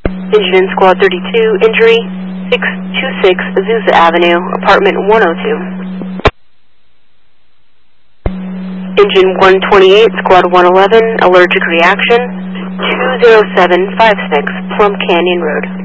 Engine in Squad 32, injury 626 Azusa Avenue, apartment 102. Engine 128, Squad 111, allergic reaction 20756 Plum Canyon Road.